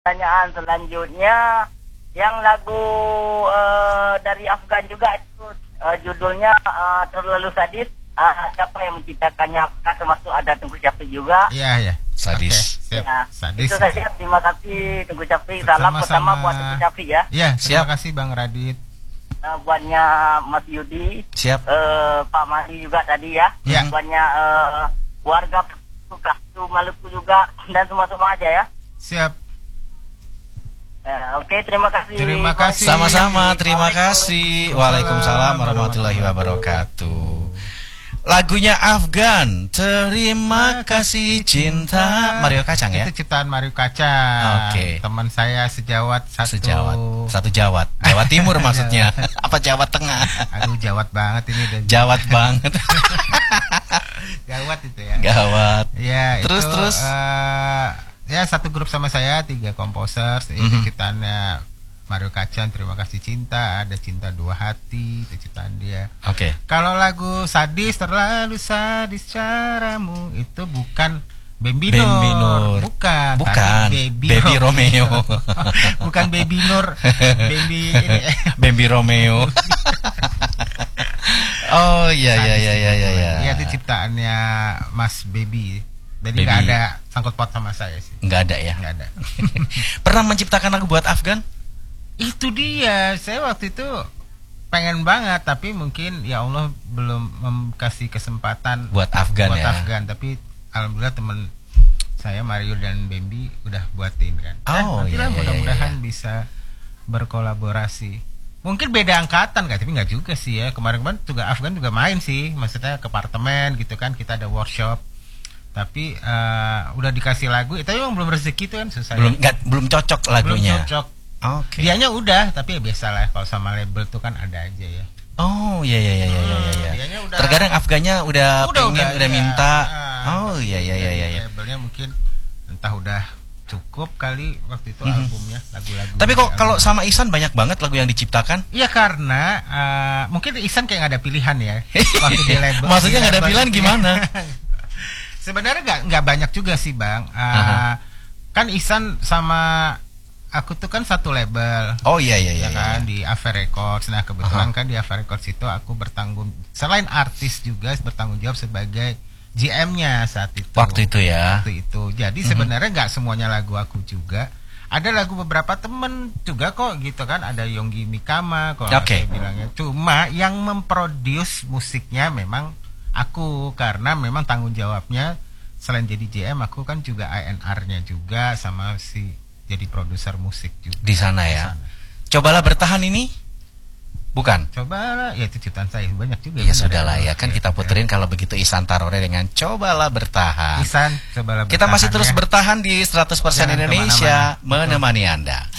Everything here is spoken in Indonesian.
Pertanyaan selanjutnya, yang lagu dari Afgan juga itu judulnya Terlalu Sadis. Siapa yang menciptakannya? Apakah termasuk ada Tengku Syafiq juga? Iya, iya. Sadis. Okay, Ya, sadis. itu saja. Terima kasih Tengku Syafiq. Salam pertama buat Tengku Syafiq ya. Iya, terima Siap. kasih Bang Radit. Buatnya Mas Yudi. Siap. Pak Mari juga tadi ya. Ya. Buatnya warga Maluku juga dan semua aja ya. Siap. Oke, terima kasih. Terima kasih. Sama-sama, terima kasih. Waalaikumsalam warahmatullahi wabarakatuh. Lagunya Afgan, Terima Kasih Cinta, Mario Kacang ya? Itu ciptaan Mario Kacang. Oke. Teman saya sejawat satu. Satu Jawat. Jawa Timur maksudnya. Apa Jawa Tengah? Aduh, jawat banget ini. Jawat banget. Gawat itu ya. Gawat. Ya, Terus. Ya, satu grup sama saya, 3 komposer. Ini ciptaannya Mario Kacang, Terima Kasih Cinta. Ada Cinta Dua Hati, itu ciptaan dia. Oke. Kalau lagu Sadis, Terlalu Sadis Caramu, itu bukan Bambi Bambi Nur. Nur. Bukan. Bukan. Tapi Baby Romeo. Bukan Baby Nur. Bambi ini. Bambi Romeo. Oh iya. Iya, itu ciptaannya Mas Baby. Jadi Baby. nggak ada sangkut paut sama saya sih. Nggak ada ya. Nggak ada. Pernah menciptakan lagu buat Afgan? Itu dia. Saya waktu itu pengen banget, tapi mungkin ya Allah belum kasih kesempatan Buat Afgan buat ya. Afgan. Tapi alhamdulillah teman saya Mario dan Bambi udah buatin kan. Oh, nantilah iya, mudah-mudahan iya. bisa berkolaborasi. Mungkin beda angkatan kan, tapi nggak juga sih ya. Kemarin-kemarin juga Afgan juga main sih, maksudnya ke apartemen gitu kan, kita ada workshop. Tapi udah dikasih lagu, itu emang belum rezeki tuh kan susah. Belum cocok lagunya. Belum cocok. Oke. Dianya udah, tapi ya biasa lah kalau sama label tuh kan ada aja ya. Oh iya. Dianya udah. Terkadang Afgannya udah pengen, udah iya. minta. Ah, Oh iya. Labelnya mungkin entah udah cukup kali waktu itu albumnya, lagu-lagu. Tapi kok kalau sama Ihsan banyak banget lagu yang diciptakan? Iya, karena mungkin Ihsan kayak nggak ada pilihan ya waktu di label. Maksudnya nggak ada pilihan gimana? Sebenarnya nggak banyak juga sih Bang. Kan Ihsan sama aku tuh kan satu label. Oh iya kan di Ava Records. Nah kebetulan kan di Ava Records itu aku selain artis juga bertanggung jawab sebagai GM-nya saat itu. Waktu itu ya. Waktu itu. Jadi sebenarnya nggak semuanya lagu aku juga. Ada lagu beberapa temen juga kok gitu kan. Ada Yonggi Mikama kalau saya bilangnya. Cuma yang memproduce musiknya memang aku, karena memang tanggung jawabnya selain jadi GM aku kan juga A&R-nya juga sama si jadi produser musik juga di sana ya. Cobalah Bertahan ini bukan? Cobalah, ya itu ciptaan saya banyak juga. Ya sudahlah ya, kan kita puterin kalau begitu Ihsan Tarore dengan Cobalah Bertahan. Ihsan, Cobalah Bertahan. Kita masih terus bertahan di 100% Jangan Indonesia kemana-mana. menemani Anda.